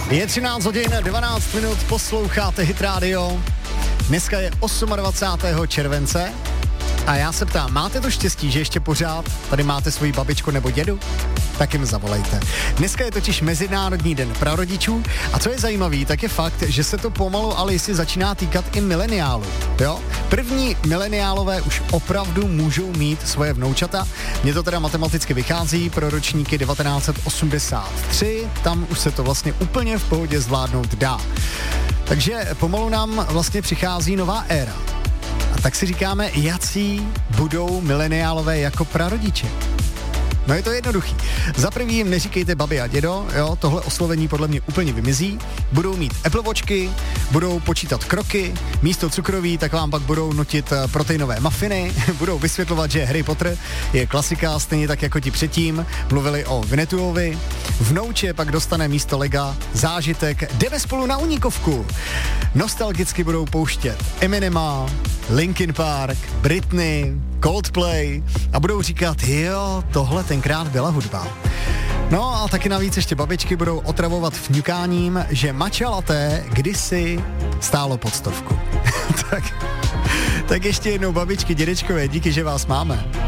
Je 13 hodin, 12 minut, posloucháte Hit Radio. Dneska je 28. července a já se ptám, máte to štěstí, že ještě pořád tady máte svoji babičku nebo dědu? Tak jim zavolejte. Dneska je totiž Mezinárodní den prarodičů a co je zajímavý, tak je fakt, že se to pomalu ale jistě začíná týkat i mileniálů, jo? První mileniálové už opravdu můžou mít svoje vnoučata. Mně to teda matematicky vychází pro ročníky 1983, tam už se to vlastně úplně v pohodě zvládnout dá. Takže pomalu nám vlastně přichází nová éra. A tak si říkáme, jací budou mileniálové jako prarodiče. No je to jednoduchý. Za prvý jim neříkejte babi a dědo, jo, tohle oslovení podle mě úplně vymizí. Budou mít Apple Watchky, budou počítat kroky, místo cukroví, tak vám pak budou nutit proteinové mafiny, budou vysvětlovat, že Harry Potter je klasika, stejně tak jako ti předtím mluvili o Vinetuovi. Vnouče pak dostane místo lega zážitek, jdeme spolu na uníkovku. Nostalgicky budou pouštět Eminema, Linkin Park, Britney, Coldplay a budou říkat, jo, tohle tenkrát byla hudba. No a taky navíc ještě babičky budou otravovat fňukáním, že matcha latte kdysi stálo pod 100. tak ještě jednou babičky, dědečkové, díky, že vás máme.